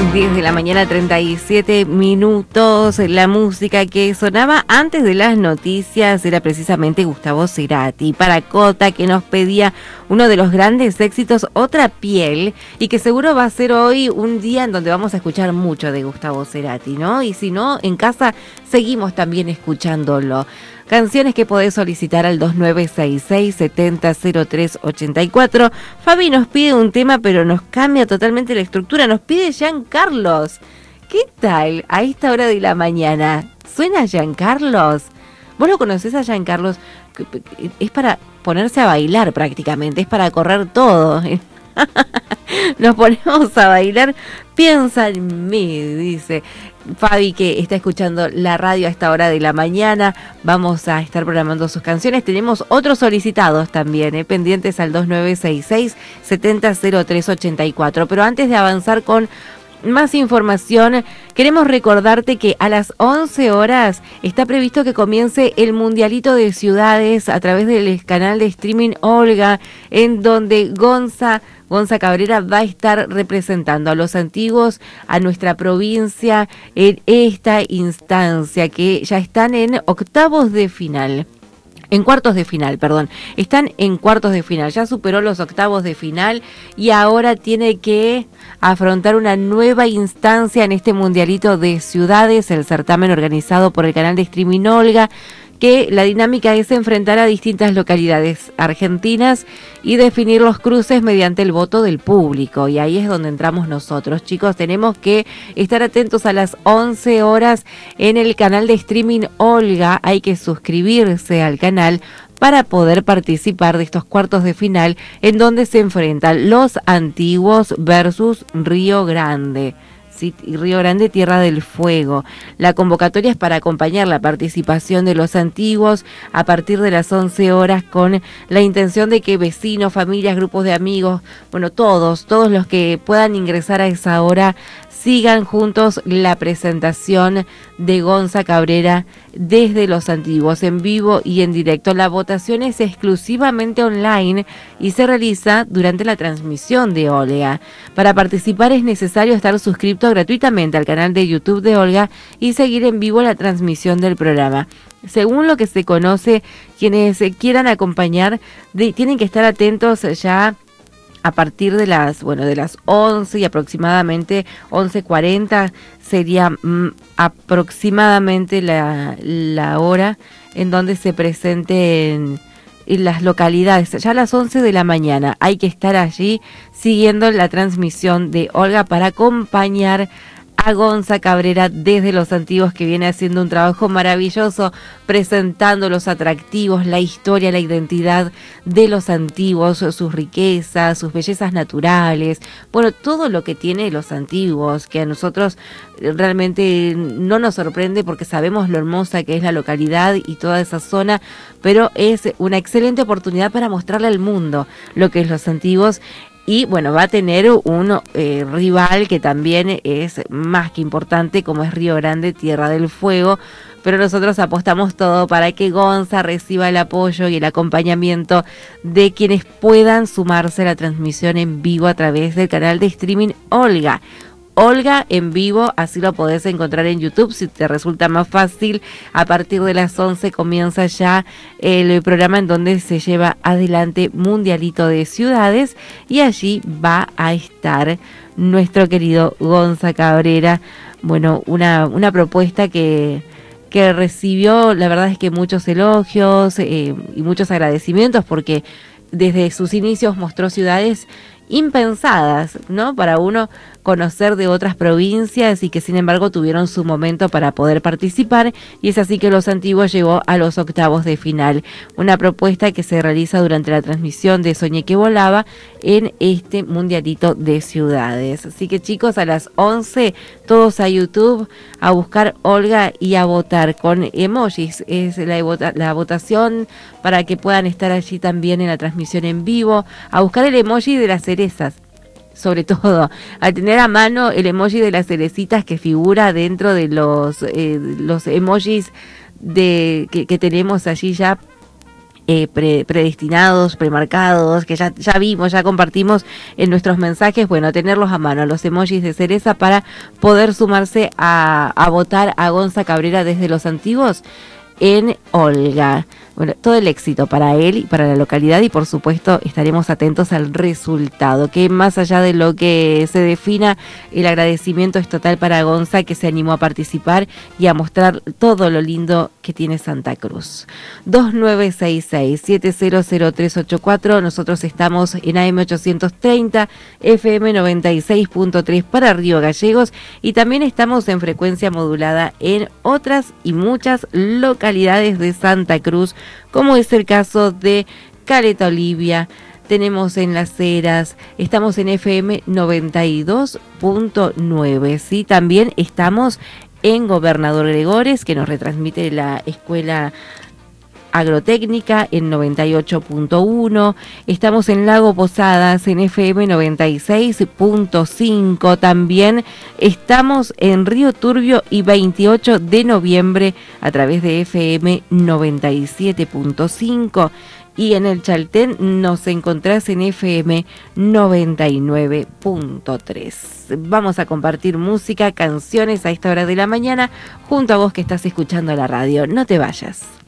10 de la mañana, 37 minutos. La música que sonaba antes de las noticias era precisamente Gustavo Cerati, para Cota, que nos pedía uno de los grandes éxitos, Otra Piel, y que seguro va a ser hoy un día en donde vamos a escuchar mucho de Gustavo Cerati, ¿no? Y si no, en casa seguimos también escuchándolo. Canciones que podés solicitar al 2966-700384. Fabi nos pide un tema, pero nos cambia totalmente la estructura. Nos pide Giancarlos. ¿Qué tal a esta hora de la mañana? ¿Suena Giancarlos? ¿Vos lo conocés a Giancarlos? Es para ponerse a bailar prácticamente, es para correr todo. Nos ponemos a bailar. Piensa en mí, dice Fabi, que está escuchando la radio a esta hora de la mañana. Vamos a estar programando sus canciones. Tenemos otros solicitados también, pendientes al 2966-700384. Pero antes de avanzar con más información, queremos recordarte que a las 11 horas está previsto que comience el Mundialito de Ciudades a través del canal de streaming Olga, en donde Gonza Cabrera va a estar representando a los antiguos, a nuestra provincia, en esta instancia, que ya están en octavos de final. En cuartos de final, perdón. Están en cuartos de final. Ya superó los octavos de final y ahora tiene que afrontar una nueva instancia en este Mundialito de Ciudades, el certamen organizado por el canal de streaming Olga, que la dinámica es enfrentar a distintas localidades argentinas y definir los cruces mediante el voto del público. Y ahí es donde entramos nosotros, chicos. Tenemos que estar atentos a las 11 horas en el canal de streaming Olga. Hay que suscribirse al canal para poder participar de estos cuartos de final, en donde se enfrentan los antiguos versus Río Grande. Sí, Río Grande, Tierra del Fuego. La convocatoria es para acompañar la participación de los antiguos a partir de las 11 horas, con la intención de que vecinos, familias, grupos de amigos, bueno, todos los que puedan ingresar a esa hora sigan juntos la presentación de Gonza Cabrera desde los antiguos, en vivo y en directo. La votación es exclusivamente online y se realiza durante la transmisión de Olga. Para participar es necesario estar suscrito gratuitamente al canal de YouTube de Olga y seguir en vivo la transmisión del programa. Según lo que se conoce, quienes quieran acompañar tienen que estar atentos ya a partir de las 11 y aproximadamente 11:40 sería aproximadamente la hora en donde se presenten en las localidades. Ya a las 11 de la mañana hay que estar allí siguiendo la transmisión de Olga para acompañar a Gonza Cabrera desde los antiguos, que viene haciendo un trabajo maravilloso presentando los atractivos, la historia, la identidad de los antiguos, sus riquezas, sus bellezas naturales, bueno, todo lo que tiene los antiguos, que a nosotros realmente no nos sorprende porque sabemos lo hermosa que es la localidad y toda esa zona, pero es una excelente oportunidad para mostrarle al mundo lo que es los antiguos. Y bueno, va a tener un rival que también es más que importante, como es Río Grande, Tierra del Fuego. Pero nosotros apostamos todo para que Gonza reciba el apoyo y el acompañamiento de quienes puedan sumarse a la transmisión en vivo a través del canal de streaming Olga. Olga en vivo, así lo podés encontrar en YouTube si te resulta más fácil. A partir de las 11 comienza ya el programa en donde se lleva adelante Mundialito de Ciudades, y allí va a estar nuestro querido Gonza Cabrera. Bueno, una propuesta que recibió, la verdad es que muchos elogios y muchos agradecimientos, porque desde sus inicios mostró ciudades impensadas, ¿no? Para uno conocer de otras provincias y que sin embargo tuvieron su momento para poder participar, y es así que Los Antiguos llegó a los octavos de final. Una propuesta que se realiza durante la transmisión de Soñé que Volaba en este Mundialito de Ciudades. Así que, chicos, a las 11 todos a YouTube a buscar Olga y a votar con emojis. Es la votación para que puedan estar allí también en la transmisión en vivo, a buscar el emoji de las cerezas. Sobre todo, al tener a mano el emoji de las cerecitas que figura dentro de los emojis que tenemos allí ya predestinados, premarcados, que ya vimos, ya compartimos en nuestros mensajes, bueno, tenerlos a mano, los emojis de cereza para poder sumarse a votar a Gonza Cabrera desde Los Antiguos en Olga. Bueno, todo el éxito para él y para la localidad, y por supuesto estaremos atentos al resultado, que más allá de lo que se defina, el agradecimiento es total para Gonza, que se animó a participar y a mostrar todo lo lindo que tiene Santa Cruz. 2966-700384, nosotros estamos en AM 830, FM 96.3 para Río Gallegos, y también estamos en frecuencia modulada en otras y muchas localidades de Santa Cruz, como es el caso de Caleta Olivia, tenemos en Las Heras, estamos en FM 92.9, ¿sí? También estamos en Gobernador Gregores, que nos retransmite la Escuela Agrotécnica en 98.1, estamos en Lago Posadas en FM 96.5, también estamos en Río Turbio y 28 de noviembre a través de FM 97.5, y en el Chaltén nos encontrás en FM 99.3. Vamos a compartir música, canciones a esta hora de la mañana junto a vos que estás escuchando la radio. No te vayas.